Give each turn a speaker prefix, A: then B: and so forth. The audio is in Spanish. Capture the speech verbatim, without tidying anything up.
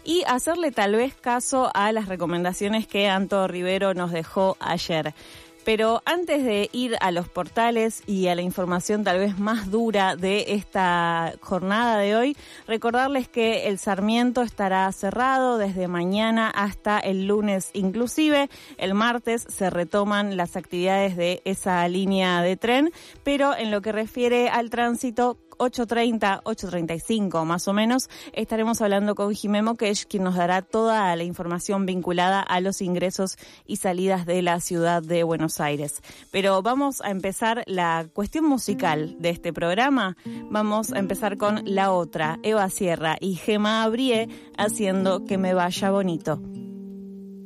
A: y hacerle tal vez caso a las recomendaciones que Anto Rivero nos dejó ayer. Pero antes de ir a los portales y a la información tal vez más dura de esta jornada de hoy, recordarles que el Sarmiento estará cerrado desde mañana hasta el lunes inclusive. El martes se retoman las actividades de esa línea de tren, pero en lo que refiere al tránsito, ocho treinta, ocho treinta y cinco más o menos, estaremos hablando con Jimé Moqueix, quien nos dará toda la información vinculada a los ingresos y salidas de la ciudad de Buenos Aires. Pero vamos a empezar la cuestión musical de este programa. Vamos a empezar con La Otra, Eva Sierra y Gemma Abrie, haciendo Que me vaya bonito.